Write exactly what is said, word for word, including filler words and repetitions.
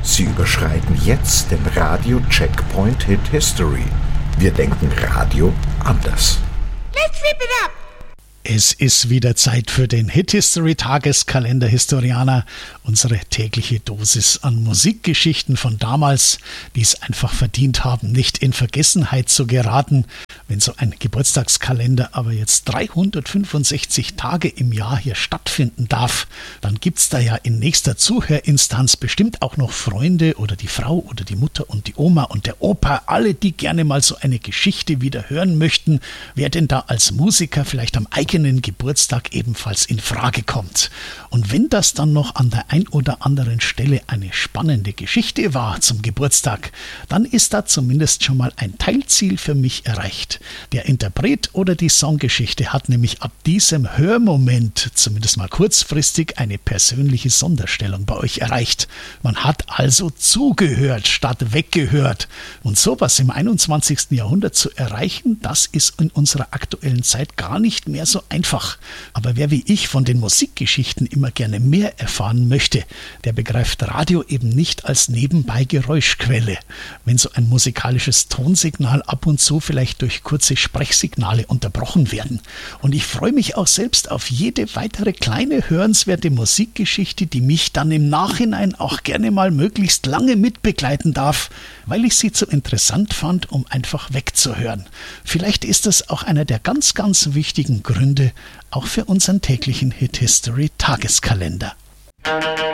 Sie überschreiten jetzt den Radio-Checkpoint Hit History. Wir denken Radio anders. Let's flip it up! Es ist wieder Zeit für den Hit History Tageskalender Historianer, unsere tägliche Dosis an Musikgeschichten von damals, die es einfach verdient haben, nicht in Vergessenheit zu geraten. Wenn so ein Geburtstagskalender aber jetzt dreihundertfünfundsechzig Tage im Jahr hier stattfinden darf, dann gibt's da ja in nächster Zuhörinstanz bestimmt auch noch Freunde oder die Frau oder die Mutter und die Oma und der Opa, alle, die gerne mal so eine Geschichte wieder hören möchten, wer denn da als Musiker vielleicht am eigenen Geburtstag ebenfalls in Frage kommt. Und wenn das dann noch an der ein oder anderen Stelle eine spannende Geschichte war zum Geburtstag, dann ist da zumindest schon mal ein Teilziel für mich erreicht. Der Interpret oder die Songgeschichte hat nämlich ab diesem Hörmoment zumindest mal kurzfristig eine persönliche Sonderstellung bei euch erreicht. Man hat also zugehört statt weggehört. Und sowas im einundzwanzigsten Jahrhundert zu erreichen, das ist in unserer aktuellen Zeit gar nicht mehr so einfach. Aber wer wie ich von den Musikgeschichten immer gerne mehr erfahren möchte, der begreift Radio eben nicht als nebenbei Geräuschquelle. Wenn so ein musikalisches Tonsignal ab und zu vielleicht durch kurze Sprechsignale unterbrochen werden. Und ich freue mich auch selbst auf jede weitere kleine hörenswerte Musikgeschichte, die mich dann im Nachhinein auch gerne mal möglichst lange mitbegleiten darf, weil ich sie zu interessant fand, um einfach wegzuhören. Vielleicht ist das auch einer der ganz, ganz wichtigen Gründe, auch für unseren täglichen Hit History Tageskalender.